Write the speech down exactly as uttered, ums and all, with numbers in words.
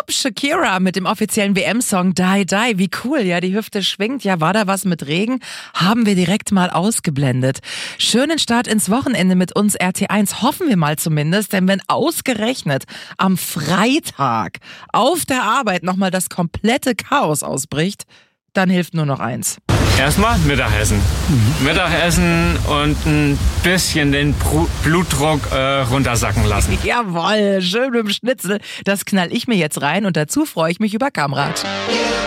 Shakira mit dem offiziellen W M-Song Die Die. Wie cool, ja, die Hüfte schwingt. Ja, war da was mit Regen? Haben wir direkt mal ausgeblendet. Schönen Start ins Wochenende mit uns R T eins, hoffen wir mal zumindest, denn wenn ausgerechnet am Freitag auf der Arbeit nochmal das komplette Chaos ausbricht, dann hilft nur noch eins. Erstmal Mittagessen. Mhm. Mittagessen und ein bisschen den Bru- Blutdruck äh, runtersacken lassen. Jawohl, schön mit dem Schnitzel. Das knall ich mir jetzt rein und dazu freue ich mich über Kamrat.